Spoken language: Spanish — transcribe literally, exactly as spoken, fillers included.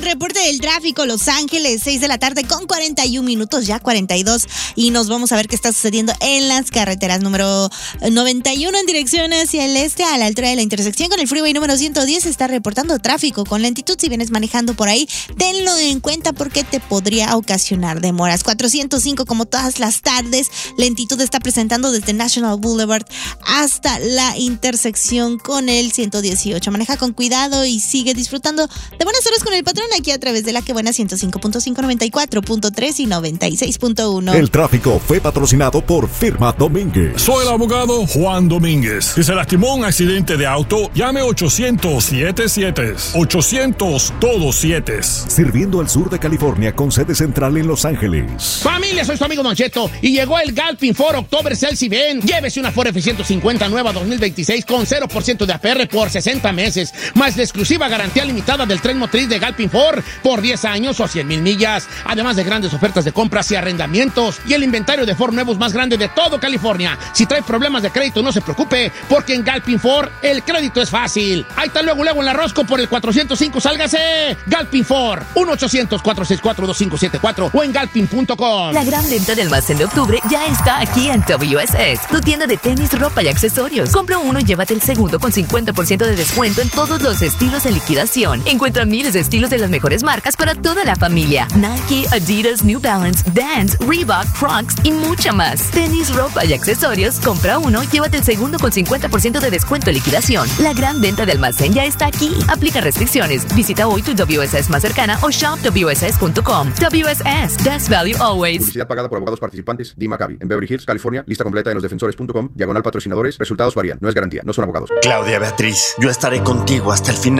reporte del tráfico, Los Ángeles, seis de la tarde con cuarenta y un minutos, ya cuarenta y dos, y nos vamos a ver qué está sucediendo en las carreteras. Número noventa y uno en dirección hacia el este, a la altura de la intersección con el freeway número ciento diez, está reportando tráfico con lentitud. Si vienes manejando por ahí, tenlo en cuenta porque te podría ocasionar demoras. cuatrocientos cinco, como todas las tardes, lentitud está presentando desde National Boulevard hasta la intersección con el ciento dieciocho. Maneja con cuidado y sigue disfrutando de buenas horas con el patrón aquí a través de la que buena ciento cinco punto cinco, noventa y cuatro punto tres y noventa y seis punto uno. El tráfico fue patrocinado por Firma Domínguez. Soy el abogado Juan Domínguez. Si se lastimó un accidente de auto, llame ochocientos siete siete. ochocientos todos siete. Sirviendo al sur de California con sede central en Los Ángeles. Familia, soy su amigo Don Cheto y llegó el Galpin Ford October Sales Event. Llévese una Ford F ciento cincuenta nueva dos mil veintiséis con cero por ciento de A P R por sesenta meses, más la exclusiva garantía limitada del tren motriz de Galpin Ford por diez años o cien mil millas, además de grandes ofertas de compras y arrendamientos y el inventario de Ford nuevos más grande de todo California. Si trae problemas de crédito, no se preocupe, porque en Galpin Ford el crédito es fácil. Ahí está luego, luego en la Rosco por el cuatrocientos cinco, sálgase. Galpin Ford, uno ochocientos, cuatrocientos sesenta y cuatro, veinticinco setenta y cuatro o en galpin punto com. La gran venta del almacén de octubre ya está aquí en W S S, tu tienda de tenis, ropa y accesorios. Compra uno y llévate el segundo con cincuenta por ciento de descuento en todos los estilos de liquidación. Encuentra miles de estilos de las mejores marcas para toda la familia: Nike, Adidas, New Balance, Vans, Reebok, Crocs y mucha más. Tenis, ropa y accesorios. Compra uno, llévate el segundo con cincuenta por ciento de descuento en liquidación. La gran venta de almacén ya está aquí. Aplica restricciones. Visita hoy tu W S S más cercana o shop W S S punto com. W S S, best value always. Publicidad pagada por abogados participantes. D. Maccabi, en Beverly Hills, California. Lista completa en los defensores punto com. Diagonal patrocinadores. Resultados varían. No es garantía. No son abogados. Claudia Beatriz, yo estaré contigo hasta el final.